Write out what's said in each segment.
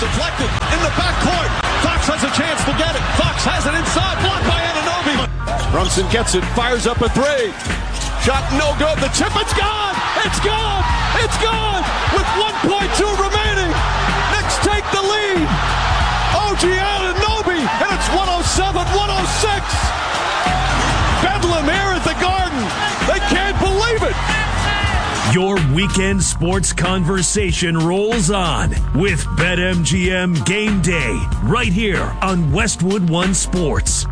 deflected in the backcourt. Fox has a chance to get it. Fox has it inside, blocked by Anunoby. Brunson gets it, fires up a three. Shot no good. The tip, it's gone. It's gone. It's gone. With 1.2 remaining. Knicks take the lead. OG Anunoby, and it's 107-106. Bedlam here at the Garden. They can't believe it. Your weekend sports conversation rolls on with BetMGM Game Day right here on Westwood One Sports.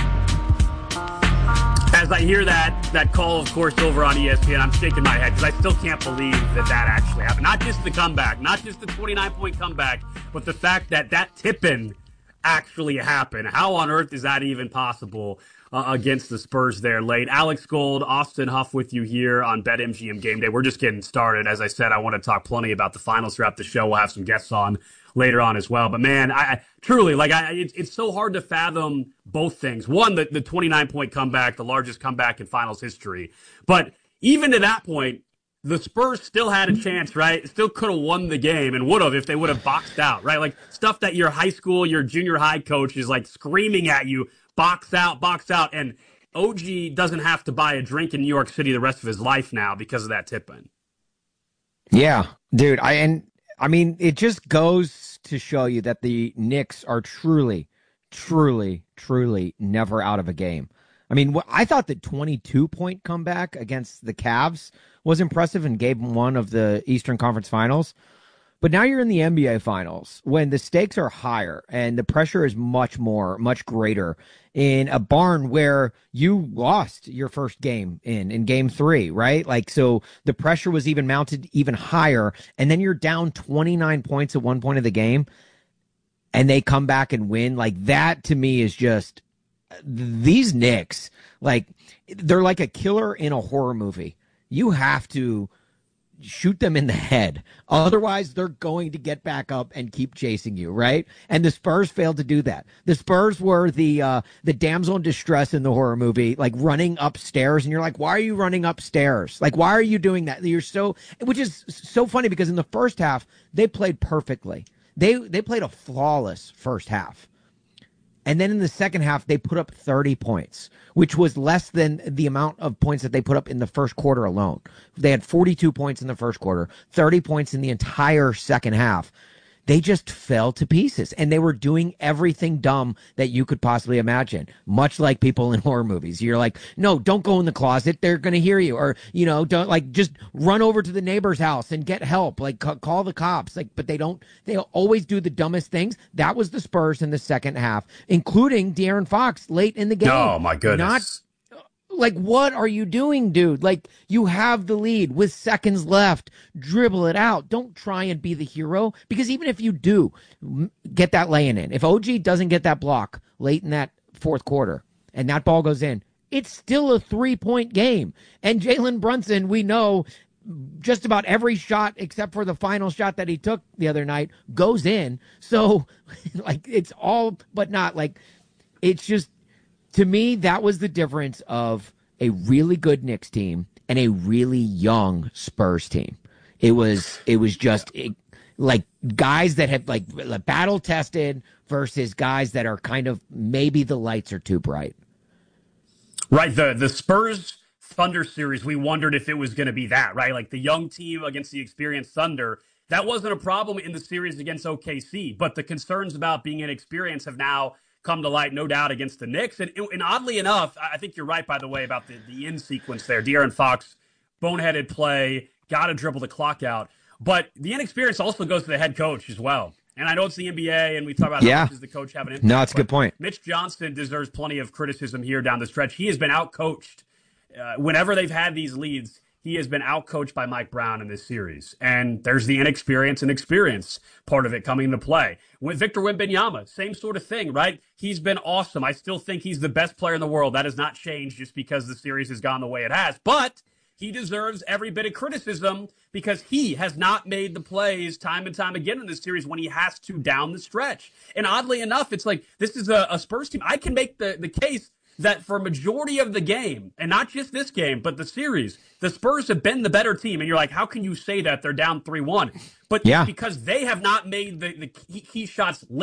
As I hear that call, of course, over on ESPN, I'm shaking my head because I still can't believe that actually happened. Not just the comeback, not just the 29-point comeback, but the fact that tip-in actually happened. How on earth is that even possible against the Spurs there late? Alex Gold, Austin Huff with you here on BetMGM Game Day. We're just getting started. As I said, I want to talk plenty about the finals throughout the show. We'll have some guests on later on as well. But man, I truly, it's so hard to fathom both things. One, the 29-point comeback, the largest comeback in finals history. But even to that point, the Spurs still had a chance, right? Still could have won the game and would have if they would have boxed out, right? Like stuff that your high school, your junior high coach is like screaming at you, box out. And OG doesn't have to buy a drink in New York City the rest of his life now because of that tip-in. Yeah, dude. I mean, it just goes to show you that the Knicks are truly never out of a game. I mean, I thought the 22-point comeback against the Cavs was impressive in Game 1 of the Eastern Conference Finals. But now you're in the NBA Finals when the stakes are higher and the pressure is much greater in a barn where you lost your first game in Game 3, right? Like, so the pressure was even mounted even higher. And then you're down 29 points at one point of the game and they come back and win. Like, that to me is just, these Knicks, like, they're like a killer in a horror movie. You have to shoot them in the head. Otherwise, they're going to get back up and keep chasing you, right? And the Spurs failed to do that. The Spurs were the damsel in distress in the horror movie, like running upstairs, and you're like, why are you running upstairs? Like, why are you doing that? Which is so funny because in the first half, they played perfectly. They played a flawless first half. And then in the second half, they put up 30 points, which was less than the amount of points that they put up in the first quarter alone. They had 42 points in the first quarter, 30 points in the entire second half. They just fell to pieces, and they were doing everything dumb that you could possibly imagine, much like people in horror movies. You're like, no, don't go in the closet. They're going to hear you. Or, don't just run over to the neighbor's house and get help. Like, call the cops. Like, but they always do the dumbest things. That was the Spurs in the second half, including De'Aaron Fox late in the game. Oh, my goodness. Like, what are you doing, dude? Like, you have the lead with seconds left. Dribble it out. Don't try and be the hero. Because even if you do get that laying in, if OG doesn't get that block late in that fourth quarter and that ball goes in, it's still a 3-point game. And Jalen Brunson, we know just about every shot except for the final shot that he took the other night goes in. So, like, it's all but not. Like, it's just, to me, that was the difference of a really good Knicks team and a really young Spurs team. It was just like guys that have like battle tested versus guys that are kind of, maybe the lights are too bright. Right. The Spurs Thunder series, we wondered if it was going to be that, right? Like the young team against the experienced Thunder. That wasn't a problem in the series against OKC, but the concerns about being inexperienced have now come to light, no doubt, against the Knicks. And oddly enough, I think you're right, by the way, about the in sequence there. De'Aaron Fox, boneheaded play, got to dribble the clock out. But the inexperience also goes to the head coach as well. And I know it's the NBA, and we talk about how much does the coach have an impact. No, that's a good point. Mitch Johnson deserves plenty of criticism here down the stretch. He has been outcoached. Whenever they've had these leads, he has been outcoached by Mike Brown in this series. And there's the inexperience and experience part of it coming into play. With Victor Wembanyama, same sort of thing, right? He's been awesome. I still think he's the best player in the world. That has not changed just because the series has gone the way it has. But he deserves every bit of criticism because he has not made the plays time and time again in this series when he has to down the stretch. And oddly enough, it's like this is a Spurs team. I can make the case that for a majority of the game, and not just this game, but the series, the Spurs have been the better team. And you're like, how can you say that they're down 3-1? But Yeah. because they have not made the key shots